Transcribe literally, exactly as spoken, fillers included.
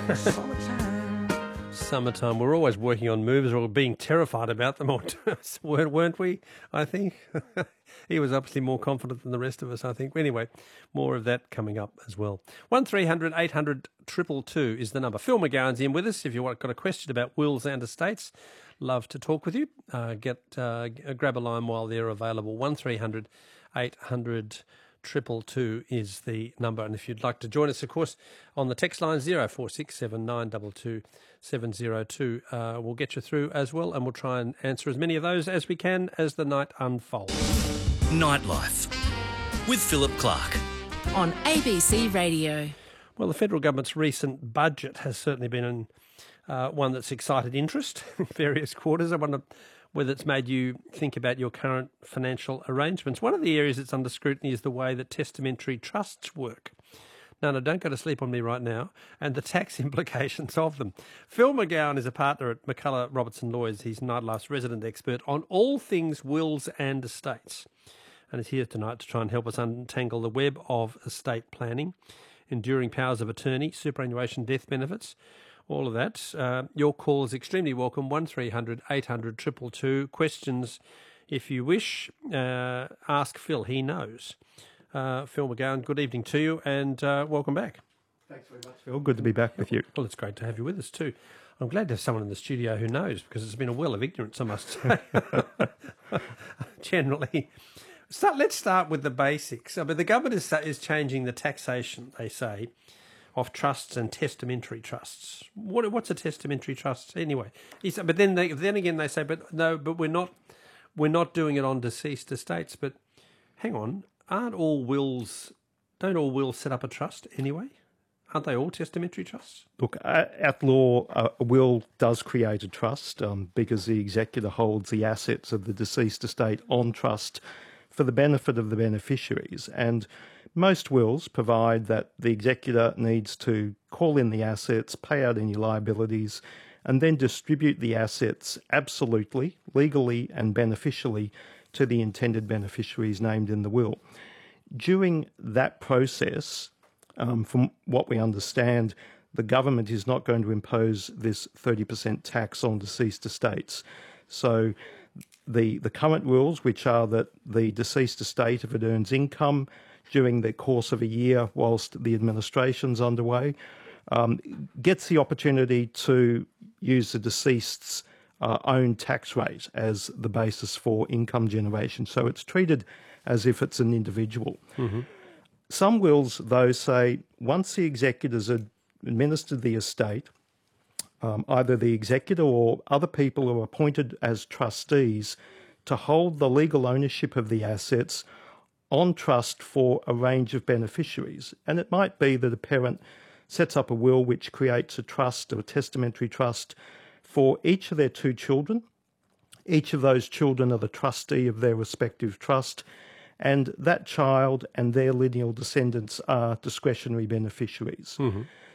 Summertime. We're always working on moves or being terrified about them, or weren't we, I think? He was obviously more confident than the rest of us, I think. Anyway, more of that coming up as well. one three hundred eight hundred two two two is the number. Phil McGowan's in with us. If you've got a question about wills and estates, love to talk with you. Uh, get uh, grab a line while they're available. one three hundred eight hundred two two two is the number. And if you'd like to join us, of course, on the text line zero four six seven nine two two seven zero two, uh, we'll get you through as well, and we'll try and answer as many of those as we can as the night unfolds. Nightlife with Philip Clark on A B C Radio. Well, the federal government's recent budget has certainly been an, uh, one that's excited interest in various quarters. I wonder whether it's made you think about your current financial arrangements. One of the areas that's under scrutiny is the way that testamentary trusts work. No, no, don't go to sleep on me right now, and the tax implications of them. Phil McGowan is a partner at McCullough Robertson Lawyers. He's Nightlife's resident expert on all things wills and estates, and is here tonight to try and help us untangle the web of estate planning, enduring powers of attorney, superannuation death benefits, all of that. Uh, your call is extremely welcome. one three hundred eight hundred two two two. Questions, if you wish. Uh, ask Phil. He knows. Uh, Phil McGowan, good evening to you, and uh, welcome back. Thanks very much, Phil. Good to be back with you. Well, it's great to have you with us too. I'm glad to have someone in the studio who knows, because it's been a well of ignorance, I must say. Generally. Start, let's start with the basics. I mean, the government is, is changing the taxation, they say, of trusts and testamentary trusts. What, what's a testamentary trust anyway? He said, but then they, then again they say, but no, but we're not we're not doing it on deceased estates. But hang on, aren't all wills? Don't all wills set up a trust anyway? Aren't they all testamentary trusts? Look, at law, a will does create a trust um, because the executor holds the assets of the deceased estate on trust for the benefit of the beneficiaries. And most wills provide that the executor needs to call in the assets, pay out any liabilities, and then distribute the assets absolutely, legally and beneficially to the intended beneficiaries named in the will. During that process, um, from what we understand, the government is not going to impose this thirty percent tax on deceased estates. So the the current rules, which are that the deceased estate, if it earns income during the course of a year whilst the administration's underway, um, gets the opportunity to use the deceased's uh, own tax rate as the basis for income generation. So it's treated as if it's an individual. Mm-hmm. Some wills, though, say once the executors had administered the estate, um, either the executor or other people who are appointed as trustees to hold the legal ownership of the assets on trust for a range of beneficiaries. And it might be that a parent sets up a will which creates a trust or a testamentary trust for each of their two children. Each of those children are the trustee of their respective trust, and that child and their lineal descendants are discretionary beneficiaries. Mm-hmm.